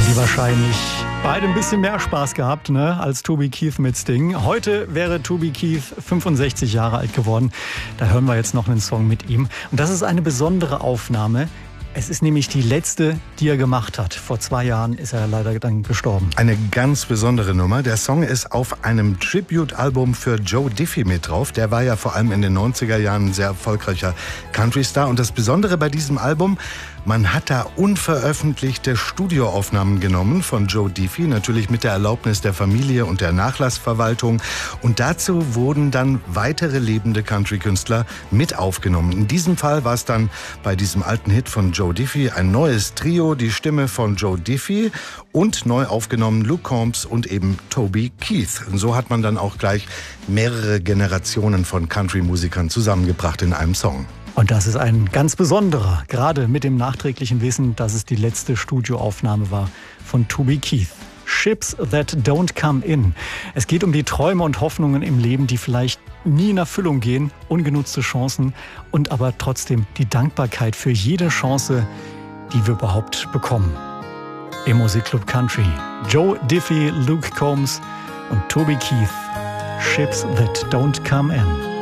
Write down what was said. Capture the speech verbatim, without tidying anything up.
die wahrscheinlich beide ein bisschen mehr Spaß gehabt, ne, als Toby Keith mit Sting. Heute wäre Toby Keith fünfundsechzig Jahre alt geworden. Da hören wir jetzt noch einen Song mit ihm. Und das ist eine besondere Aufnahme. Es ist nämlich die letzte, die er gemacht hat. Vor zwei Jahren ist er leider dann gestorben. Eine ganz besondere Nummer. Der Song ist auf einem Tribute-Album für Joe Diffie mit drauf. Der war ja vor allem in den neunziger Jahren ein sehr erfolgreicher Country-Star. Und das Besondere bei diesem Album, man hat da unveröffentlichte Studioaufnahmen genommen von Joe Diffie, natürlich mit der Erlaubnis der Familie und der Nachlassverwaltung. Und dazu wurden dann weitere lebende Country-Künstler mit aufgenommen. In diesem Fall war es dann bei diesem alten Hit von Joe Diffie ein neues Trio, die Stimme von Joe Diffie und neu aufgenommen Luke Combs und eben Toby Keith. Und so hat man dann auch gleich mehrere Generationen von Country-Musikern zusammengebracht in einem Song. Und das ist ein ganz besonderer, gerade mit dem nachträglichen Wissen, dass es die letzte Studioaufnahme war von Toby Keith. Ships that don't come in. Es geht um die Träume und Hoffnungen im Leben, die vielleicht nie in Erfüllung gehen, ungenutzte Chancen und aber trotzdem die Dankbarkeit für jede Chance, die wir überhaupt bekommen. Im Musikclub Country. Joe Diffie, Luke Combs und Toby Keith. Ships that don't come in.